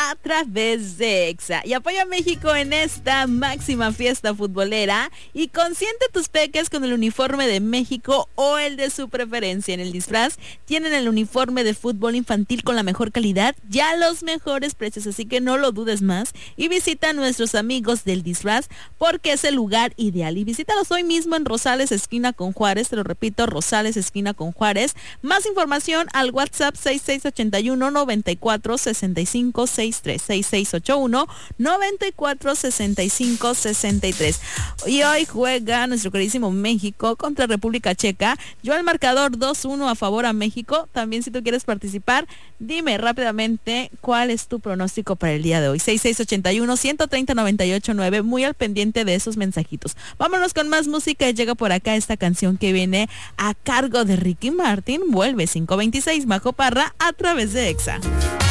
a través de EXA. Y apoya a México en esta máxima fiesta futbolera y consiente tus peques con el uniforme de México o el de su preferencia. En el disfraz tienen el uniforme de fútbol infantil con la mejor calidad y a los mejores precios, así que no lo dudes más y visita a nuestros amigos del disfraz porque es el lugar ideal. Y visítalos hoy mismo en Rosales, esquina con Juárez, te lo repito, Rosales, esquina con Juárez. Más información al WhatsApp 6681-946563, 6681-946563. Y hoy juega nuestro queridísimo México contra República Checa. Yo el marcador 2-1 a favor a México. También si tú quieres participar, dime rápidamente cuál es tu pronóstico para el día de hoy. 6681-130-989, muy al pendiente de esos mensajitos. Vámonos con más música y llega por acá esta canción que viene a cargo de Ricky Martin. Vuelve 526, Majo Parra, a través de EXA.